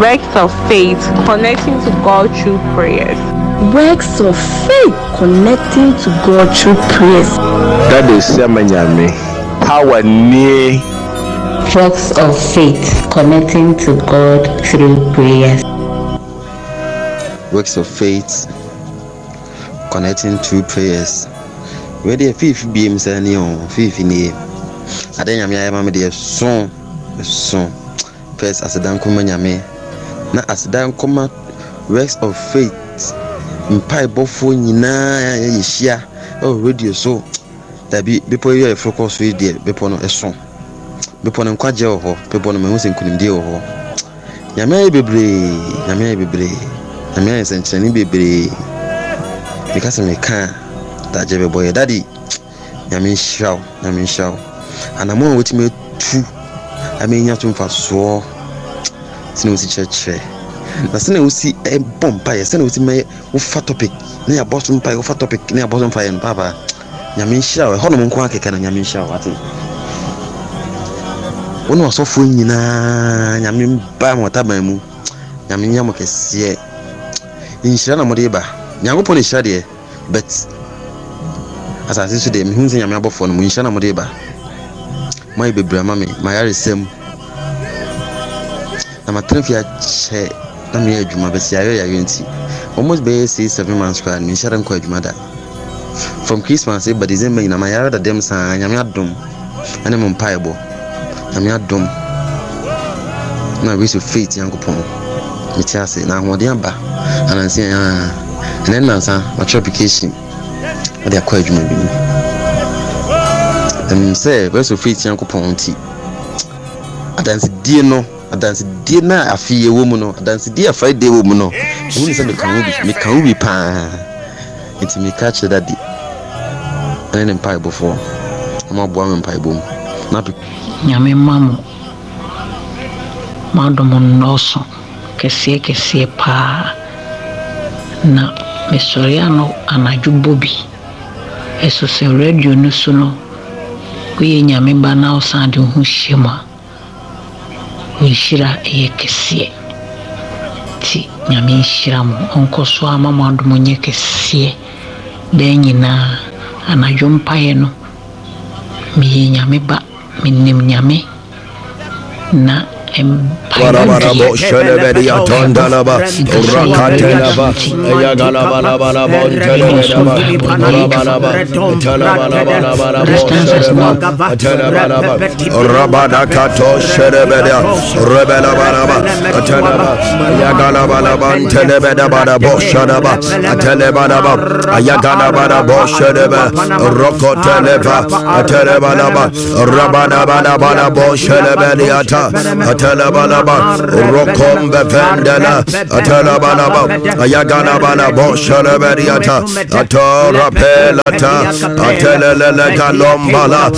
Works of faith connecting to God through prayers. Works of faith connecting to God through prayers. That is Semanyame. Power near. Works of faith connecting to God through prayers. Works of faith connecting through prayers. Where the fifth beam saying on fifth in the I think I'm a song. First as a dan kumanyame. Na as dan kuma works of faith. Mpai bofo nyina yeshia radio so that be before you focus with there before no eso before no kwaje ho before no mehu senkunimdie ho nyame bebre nyame senchani bebre because me kan that je boy daddy nyame shaw anamo wetime tu amenya tumfa so sinu si cheche na sene usi bomba ya sene usi me ufa topic na ya boss mpa ufa topic na ya boss mpa yen papa nyame hia we hono monko akeka na nyame hia wate wono asofo nyina nyame mba motaba mu nyame nyamo kese inhira na mode ba nyankopon hia de but asase so de me hunse nyame abofo no mu inhira na mode ba mai bebra mame mayaresem na matrafia che na me adwuma besi ayo nti almost be 7 months kwa me share nko adwuma da from Christmas by December na my yara da dem san nyame adom ane mo mpaebo nyame adom na we so faith yankopon me tiase na ahode aba anansi ene na san ma application ade akwa adwuma bi say we so faith yankopon nti adansi die no adansi die na afiye wo mu no adansi die Friday wo mu no woni se me kan ubi pa nti me catch that di ene mpa before ama bo am mpa bom na nyame mamu madomo noso kese pa na mesoriano anajubobi eso se radio no so no we nyame ba na osande hu shema nshira ekese ti nyame nshira mo onko so ama madomo nye kese denyina anajompa yeno mi nyame ba minim nyame na Barabarabo shelebedi atondalaba rakatelaba yagalabalabalabo telebedaba barabalaba rabadakato shelebedi rebelabalaba teleba yagalabalaba telebedaba shadaba telebadaba yagalabalaba shelebe rokoteleba telebalaba rabadabalaba shelebedi ata Atalabalaba, Rokombe Vendela, Atalabalaba, Ayagalabalaba, Shalabariata, Atora Pelata, Atelele Galombala.